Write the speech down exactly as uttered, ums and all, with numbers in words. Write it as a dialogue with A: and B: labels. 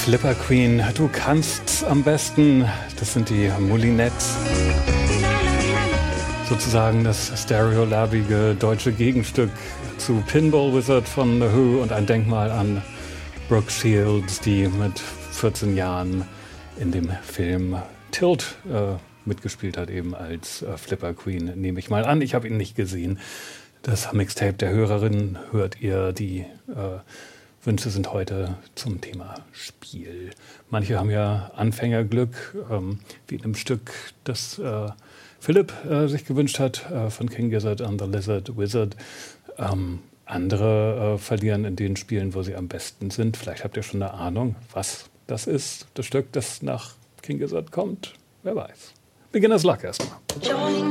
A: Flipper Queen, du kannst am besten, das sind die Moulinettes. Sozusagen das stereolabige deutsche Gegenstück zu Pinball Wizard von The Who und ein Denkmal an Brooke Shields, die mit vierzehn Jahren in dem Film Tilt äh, mitgespielt hat, eben als äh, Flipper Queen, nehme ich mal an. Ich habe ihn nicht gesehen. Das Mixtape der Hörerin hört ihr. Die äh, Wünsche sind heute zum Thema Spiel. Manche haben ja Anfängerglück, ähm, wie in einem Stück, das äh, Philipp äh, sich gewünscht hat, äh, von King Gizzard and the Lizard Wizard. Ähm, andere äh, verlieren in den Spielen, wo sie am besten sind. Vielleicht habt ihr schon eine Ahnung, was das ist, das Stück, das nach King Gizzard kommt. Wer weiß. Beginner's Luck erstmal.